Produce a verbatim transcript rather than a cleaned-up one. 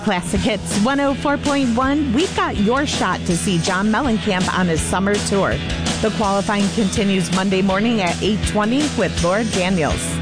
Classic Hits one oh four point one, we've got your shot to see John Mellencamp on his summer tour. The qualifying continues Monday morning at eight twenty with Laura Daniels.